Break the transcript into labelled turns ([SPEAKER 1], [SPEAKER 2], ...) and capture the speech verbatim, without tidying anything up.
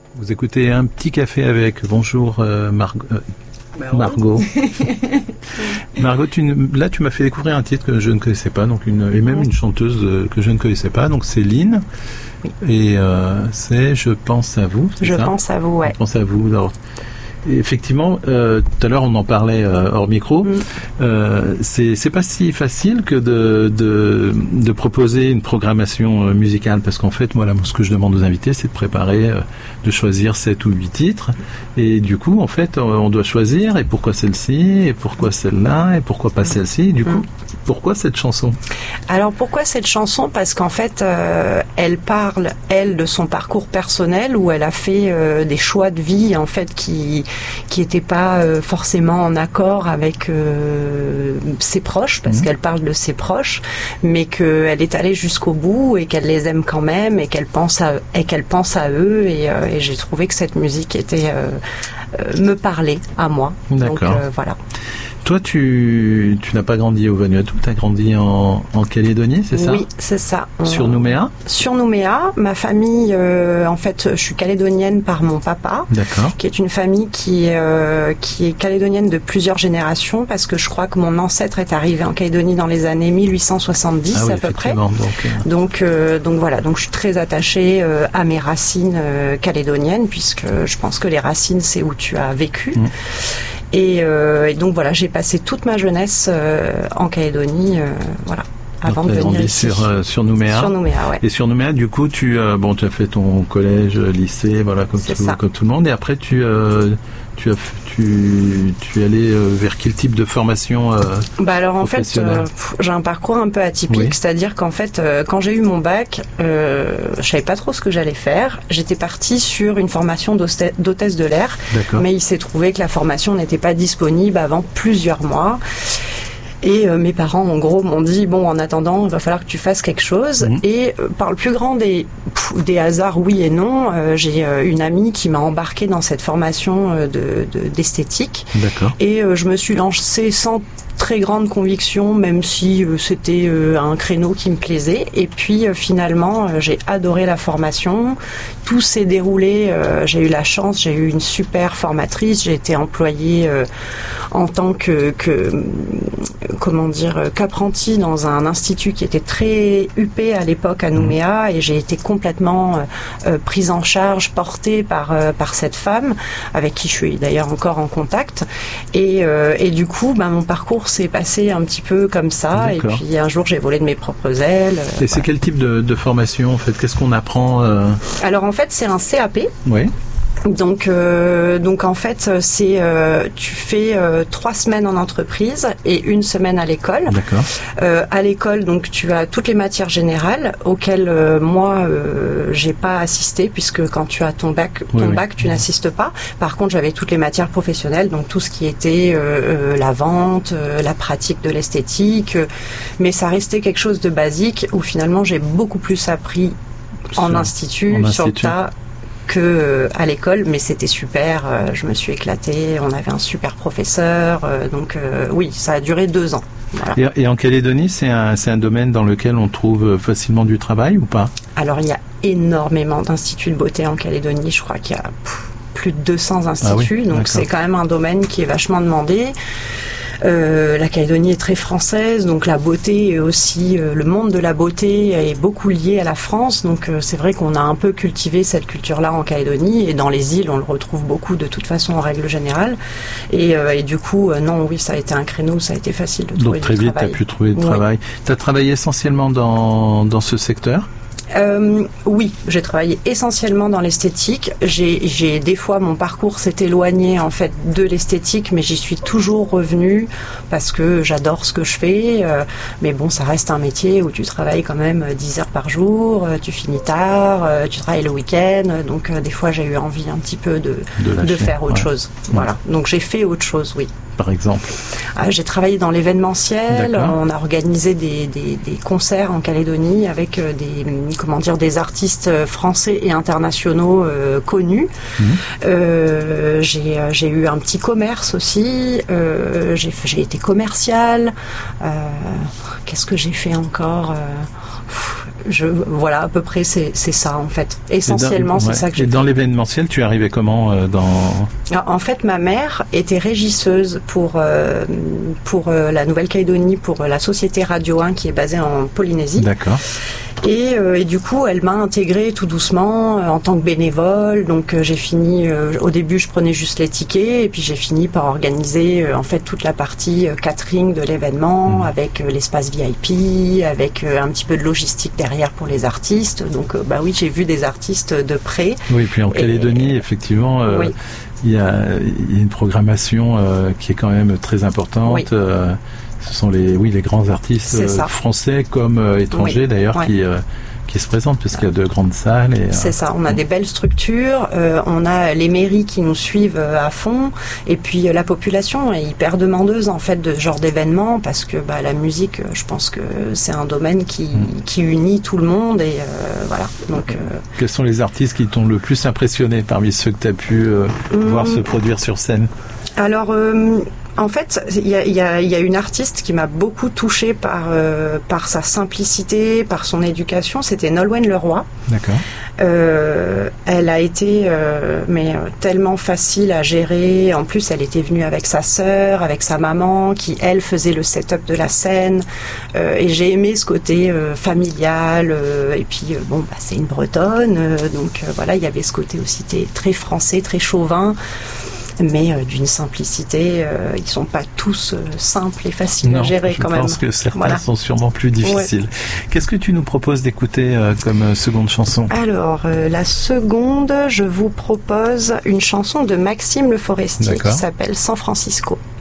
[SPEAKER 1] Vous écoutez Un petit café avec. Bonjour euh, Mar- euh, Margot. Margot, tu, là tu m'as fait découvrir un titre que je ne connaissais pas, donc une, et même une chanteuse que je ne connaissais pas, donc c'est Lynn.
[SPEAKER 2] Oui.
[SPEAKER 1] Et euh, c'est Je pense à vous. C'est
[SPEAKER 2] Je
[SPEAKER 1] ça
[SPEAKER 2] pense à vous, ouais.
[SPEAKER 1] Je pense à vous. Alors, effectivement, euh, tout à l'heure on en parlait euh, hors micro. Mm. Euh, c'est, c'est pas si facile que de, de, de proposer une programmation euh, musicale, parce qu'en fait, moi, là, ce que je demande aux invités, c'est de préparer, euh, de choisir sept ou huit titres. Et du coup, en fait, on doit choisir. Et pourquoi celle-ci ? Et pourquoi celle-là ? Et pourquoi pas celle-ci ? Et du coup, mm. pourquoi cette chanson ?
[SPEAKER 2] Alors pourquoi cette chanson ? Parce qu'en fait, euh, elle parle, elle, de son parcours personnel, où elle a fait euh, des choix de vie, en fait, qui qui n'étaient pas euh, forcément en accord avec euh, ses proches, parce mmh. qu'elle parle de ses proches, mais qu'elle est allée jusqu'au bout et qu'elle les aime quand même et qu'elle pense à, et qu'elle pense à eux. Et, euh, et j'ai trouvé que cette musique était euh, euh, me parlait à moi.
[SPEAKER 1] D'accord.
[SPEAKER 2] Donc euh, voilà.
[SPEAKER 1] Toi, tu, tu n'as pas grandi au Vanuatu, tu as grandi en, en Calédonie, c'est ça ?
[SPEAKER 2] Oui, c'est ça.
[SPEAKER 1] Sur Nouméa ?
[SPEAKER 2] Sur Nouméa. Ma famille, euh, en fait, je suis calédonienne par mon papa,
[SPEAKER 1] D'accord.
[SPEAKER 2] qui est une famille qui, euh, qui est calédonienne de plusieurs générations, parce que je crois que mon ancêtre est arrivé en Calédonie dans les années mille huit cent soixante-dix,
[SPEAKER 1] ah oui,
[SPEAKER 2] à peu près.
[SPEAKER 1] Donc,
[SPEAKER 2] euh... Donc, euh, donc voilà, donc je suis très attachée euh, à mes racines euh, calédoniennes, puisque je pense que les racines, c'est où tu as vécu. Mmh. Et, euh, et donc voilà, j'ai passé toute ma jeunesse euh, en Calédonie, euh, voilà, avant
[SPEAKER 1] donc,
[SPEAKER 2] de venir ici.
[SPEAKER 1] Sur, euh, sur Nouméa.
[SPEAKER 2] Sur Nouméa, ouais.
[SPEAKER 1] Et sur Nouméa, du coup, tu, euh, bon, tu as fait ton collège, lycée, voilà, comme, tout, comme tout le monde. Et après, tu, euh, tu as, tu, tu es allé euh, vers quel type de formation euh,
[SPEAKER 2] Bah alors en fait, euh, j'ai un parcours un peu atypique, oui. C'est-à-dire qu'en fait, euh, quand j'ai eu mon bac, euh, je savais pas trop ce que j'allais faire. J'étais partie sur une formation d'hôtesse de l'air,
[SPEAKER 1] D'accord.
[SPEAKER 2] Mais il s'est trouvé que la formation n'était pas disponible avant plusieurs mois. Et euh, mes parents, en gros, m'ont dit, bon, en attendant, il va falloir que tu fasses quelque chose. Mmh. Et euh, par le plus grand des, pff, des hasards, oui et non, euh, j'ai euh, une amie qui m'a embarquée dans cette formation euh, de, de, d'esthétique.
[SPEAKER 1] D'accord.
[SPEAKER 2] Et euh, je me suis lancée sans très grande conviction, même si euh, c'était euh, un créneau qui me plaisait. Et puis euh, finalement, euh, j'ai adoré la formation. Tout s'est déroulé. Euh, j'ai eu la chance, j'ai eu une super formatrice. J'ai été employée euh, en tant que, que comment dire, qu'apprenti dans un institut qui était très huppé à l'époque à Nouméa, et j'ai été complètement euh, prise en charge, portée par euh, par cette femme avec qui je suis d'ailleurs encore en contact. Et euh, et du coup, ben mon parcours s'est passé un petit peu comme ça. D'accord. Et puis un jour, j'ai volé de mes propres ailes.
[SPEAKER 1] Et voilà. C'est quel type de, de formation en fait ? Qu'est-ce qu'on apprend euh...
[SPEAKER 2] Alors en fait, c'est un C A P.
[SPEAKER 1] Oui.
[SPEAKER 2] Donc, euh, donc en fait, c'est euh, tu fais euh, trois semaines en entreprise et une semaine à l'école.
[SPEAKER 1] D'accord.
[SPEAKER 2] Euh, à l'école, donc tu as toutes les matières générales auxquelles euh, moi euh, j'ai pas assisté, puisque quand tu as ton bac, ton oui, bac, oui. tu n'assistes pas. Par contre, j'avais toutes les matières professionnelles, donc tout ce qui était euh, euh, la vente, euh, la pratique de l'esthétique, euh, mais ça restait quelque chose de basique où finalement j'ai beaucoup plus appris en sur, institut, en sur le tas. Que euh, à l'école, mais c'était super, euh, je me suis éclatée, on avait un super professeur, euh, donc euh, oui, ça a duré deux ans.
[SPEAKER 1] Voilà. Et, et en Calédonie, c'est un, c'est un domaine dans lequel on trouve facilement du travail ou pas ? Alors
[SPEAKER 2] il y a énormément d'instituts de beauté en Calédonie, je crois qu'il y a pff, plus de deux cents instituts, ah oui, donc d'accord. C'est quand même un domaine qui est vachement demandé. Euh, la Calédonie est très française, donc la beauté est aussi, euh, le monde de la beauté est beaucoup lié à la France, donc euh, c'est vrai qu'on a un peu cultivé cette culture-là en Calédonie, et dans les îles on le retrouve beaucoup de toute façon en règle générale, et, euh, et du coup euh, non, oui, ça a été un créneau, ça a été facile de trouver
[SPEAKER 1] donc, très
[SPEAKER 2] du
[SPEAKER 1] vite,
[SPEAKER 2] travail.
[SPEAKER 1] Tu as pu trouver du
[SPEAKER 2] oui.
[SPEAKER 1] travail. Tu as travaillé essentiellement dans, dans ce secteur ?
[SPEAKER 2] Euh, oui, j'ai travaillé essentiellement dans l'esthétique. J'ai, j'ai des fois mon parcours s'est éloigné en fait de l'esthétique, mais j'y suis toujours revenue parce que j'adore ce que je fais. Euh, mais bon, ça reste un métier où tu travailles quand même dix heures par jour, euh, tu finis tard, euh, tu travailles le week-end. Donc euh, des fois, j'ai eu envie un petit peu de de, de faire autre ouais. chose. Ouais. Voilà. Donc j'ai fait autre chose, oui.
[SPEAKER 1] Par exemple.
[SPEAKER 2] Ah, j'ai travaillé dans l'événementiel. D'accord. On a organisé des, des, des concerts en Calédonie avec des, comment dire, des artistes français et internationaux euh, connus. Mmh. Euh, j'ai, j'ai eu un petit commerce aussi. Euh, j'ai, j'ai été commerciale. Euh, qu'est-ce que j'ai fait encore ? Je, voilà, à peu près, c'est, c'est ça, en fait. Essentiellement,
[SPEAKER 1] dans,
[SPEAKER 2] c'est
[SPEAKER 1] ouais.
[SPEAKER 2] ça que j'ai
[SPEAKER 1] Et dans l'événementiel, tu arrivais comment euh, dans...
[SPEAKER 2] En fait, ma mère était régisseuse pour, euh, pour euh, la Nouvelle-Calédonie, pour euh, la société Radio un qui est basée en Polynésie.
[SPEAKER 1] D'accord.
[SPEAKER 2] Et, euh, et du coup, elle m'a intégrée tout doucement euh, en tant que bénévole. Donc, euh, j'ai fini. Euh, au début, je prenais juste les tickets, et puis j'ai fini par organiser euh, en fait toute la partie euh, catering de l'événement, mmh. avec euh, l'espace V I P, avec euh, un petit peu de logistique derrière pour les artistes. Donc, euh, bah oui, j'ai vu des artistes de près.
[SPEAKER 1] Oui, puis en Calédonie, et, effectivement. Euh, oui. Il y, a, il y a une programmation euh, qui est quand même très importante. Oui. Euh, ce sont les, oui, les grands artistes euh, français comme euh, étrangers oui. d'ailleurs oui. qui, euh, qui se présentent parce qu'il y a de grandes salles. Et,
[SPEAKER 2] c'est
[SPEAKER 1] euh,
[SPEAKER 2] ça, on a des belles structures, euh, on a les mairies qui nous suivent à fond, et puis euh, la population est hyper demandeuse en fait de ce genre d'événements parce que bah, la musique, je pense que c'est un domaine qui, mmh. qui unit tout le monde et euh, voilà. Donc, euh...
[SPEAKER 1] Quels sont les artistes qui t'ont le plus impressionné parmi ceux que tu as pu euh, mmh. voir se produire sur scène?
[SPEAKER 2] Alors, euh, en fait, il y a, y, a, y a une artiste qui m'a beaucoup touchée par, euh, par sa simplicité, par son éducation, c'était Nolwenn Leroy.
[SPEAKER 1] D'accord.
[SPEAKER 2] Euh, elle a été euh, mais tellement facile à gérer. En plus, elle était venue avec sa sœur, avec sa maman, qui elle faisait le setup de la scène. Euh, et j'ai aimé ce côté euh, familial. Euh, et puis euh, bon, bah, c'est une Bretonne, euh, donc euh, voilà, il y avait ce côté aussi très français, très chauvin. Mais euh, d'une simplicité, euh, ils sont pas tous euh, simples et faciles
[SPEAKER 1] non,
[SPEAKER 2] à gérer quand même.
[SPEAKER 1] Je pense que certains
[SPEAKER 2] voilà.
[SPEAKER 1] sont sûrement plus difficiles. Ouais. Qu'est-ce que tu nous proposes d'écouter euh, comme euh, seconde chanson?
[SPEAKER 2] Alors, euh, la seconde, je vous propose une chanson de Maxime Le Forestier qui s'appelle San Francisco.